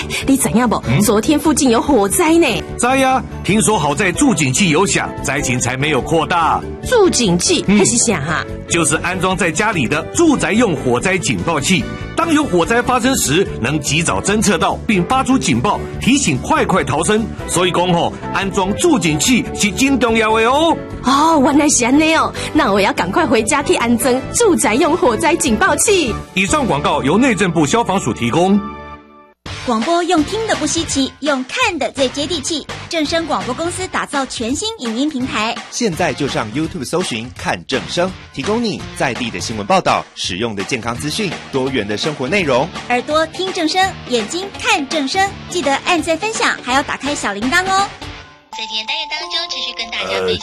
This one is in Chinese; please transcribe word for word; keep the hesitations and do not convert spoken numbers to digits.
哎，你知影不？嗯、昨天附近有火灾呢。 知呀，听说好在助警器有响，灾情才没有扩大。 助警器那、嗯、是啥哈？ 就是安装在家里的住宅用火灾警报器。当有火灾发生时，能及早侦测到并发出警报，提醒快快逃生。所以讲吼，安装助警器是真重要的哦。 哦，原来是安尼哦，那我要赶快回家去安装住宅用火灾警报器。 以上广告由内政部消防署提供。 广播用听的不稀奇，用看的最接地气。正声广播公司打造全新影音平台， 现在就上 YouTube 搜寻看正声，提供你在地的新闻报道、实用的健康资讯、多元的生活内容。 耳朵听正声，眼睛看正声，记得按赞分享，还要打开小铃铛哦。 在今天单元当中，持续跟大家分享。